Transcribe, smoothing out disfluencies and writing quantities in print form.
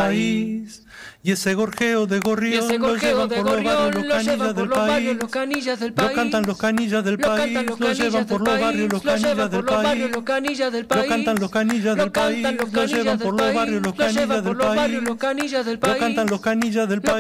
país. Y ese gorjeo de gorrión lo llevan por los barrios, los canillas del país. Lo cantan los canillas del país, lo llevan por los barrios, los canillas del país. Lo cantan los canillas del país, lo llevan por los barrios, los canillas del país. Lo cantan los canillas del país.